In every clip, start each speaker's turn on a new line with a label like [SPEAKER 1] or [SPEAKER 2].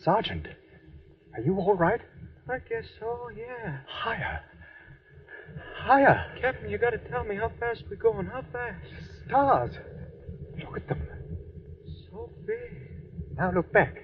[SPEAKER 1] Sergeant, are you all right?
[SPEAKER 2] I guess so, yeah.
[SPEAKER 1] Higher. Higher.
[SPEAKER 2] Captain, you gotta tell me how fast we're going. How fast?
[SPEAKER 1] Stars. Look at them.
[SPEAKER 2] So big.
[SPEAKER 1] Now look back.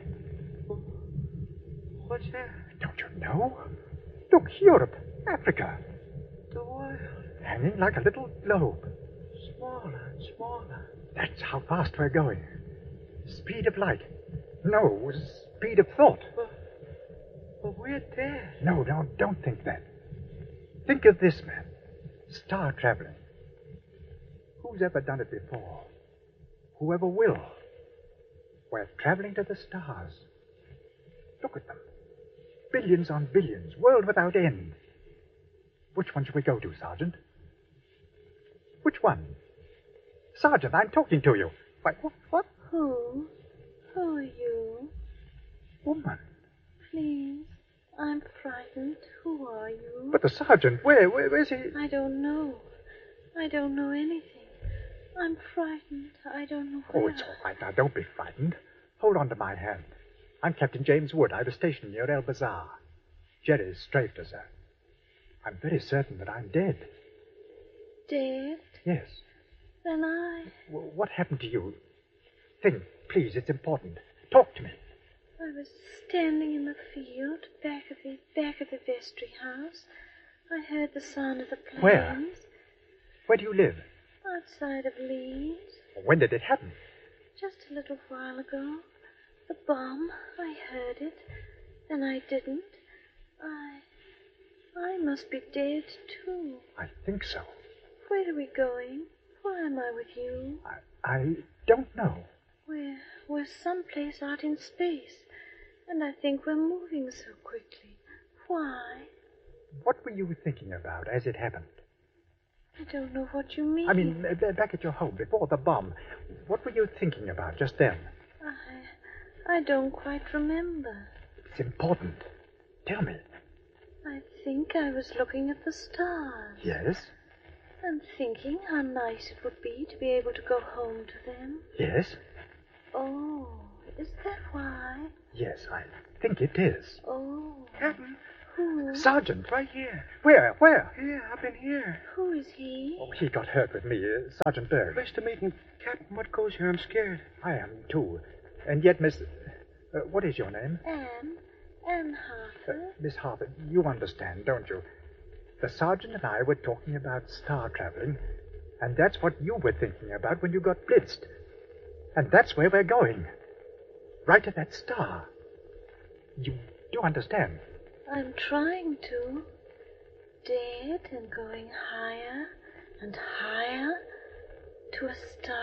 [SPEAKER 2] What's that?
[SPEAKER 1] Don't you know? Look, Europe, Africa.
[SPEAKER 2] The world.
[SPEAKER 1] Hanging like a little globe.
[SPEAKER 2] Smaller and smaller.
[SPEAKER 1] That's how fast we're going. Speed of light. No, speed of thought.
[SPEAKER 2] But we're dead.
[SPEAKER 1] No, don't think that. Think of this, man. Star traveling. Who's ever done it before? Whoever will? We're traveling to the stars. Look at them. Billions on billions. World without end. Which one should we go to, Sergeant? Which one? Sergeant, I'm talking to you. Why, what?
[SPEAKER 3] Who? Who are you?
[SPEAKER 1] Woman.
[SPEAKER 3] Please, I'm frightened. Who are you?
[SPEAKER 1] But the sergeant, where's he?
[SPEAKER 3] I don't know. I don't know anything. I'm frightened. I don't know where.
[SPEAKER 1] Oh, it's all right now. Don't be frightened. Hold on to my hand. I'm Captain James Wood. I was stationed near El Bazaar. Jerry's strafed us, sir. I'm very certain that I'm dead.
[SPEAKER 3] Dead?
[SPEAKER 1] Yes.
[SPEAKER 3] Then I...
[SPEAKER 1] What happened to you? Think, please. It's important. Talk to me.
[SPEAKER 3] I was standing in the field, back of the vestry house. I heard the sound of the planes.
[SPEAKER 1] Where do you live?
[SPEAKER 3] Outside of Leeds.
[SPEAKER 1] When did it happen?
[SPEAKER 3] Just a little while ago. The bomb. I heard it. Then I didn't. I must be dead, too.
[SPEAKER 1] I think so.
[SPEAKER 3] Where are we going? Why am I with you?
[SPEAKER 1] I don't know.
[SPEAKER 3] We're someplace out in space. And I think we're moving so quickly. Why?
[SPEAKER 1] What were you thinking about as it happened?
[SPEAKER 3] I don't know what you mean.
[SPEAKER 1] I mean, back at your home, before the bomb. What were you thinking about just then?
[SPEAKER 3] I don't quite remember.
[SPEAKER 1] It's important. Tell me.
[SPEAKER 3] I think I was looking at the stars.
[SPEAKER 1] Yes?
[SPEAKER 3] And thinking how nice it would be to be able to go home to them.
[SPEAKER 1] Yes?
[SPEAKER 3] Oh, is that why?
[SPEAKER 1] Yes, I think it is.
[SPEAKER 3] Oh.
[SPEAKER 2] Captain.
[SPEAKER 3] Who?
[SPEAKER 1] Sergeant.
[SPEAKER 2] Right here.
[SPEAKER 1] Where?
[SPEAKER 2] Here, up in here.
[SPEAKER 3] Who is he?
[SPEAKER 1] Oh, he got hurt with me, Sergeant Berg.
[SPEAKER 2] Nice to meet you. Captain, what goes here? I'm scared.
[SPEAKER 1] I am, too. And yet, Miss... what is your name?
[SPEAKER 3] Anne Harford.
[SPEAKER 1] Miss Harford, you understand, don't you? The sergeant and I were talking about star traveling, and that's what you were thinking about when you got blitzed. And that's where we're going. Right to that star. You do understand?
[SPEAKER 3] I'm trying to. Dead and going higher and higher to a star.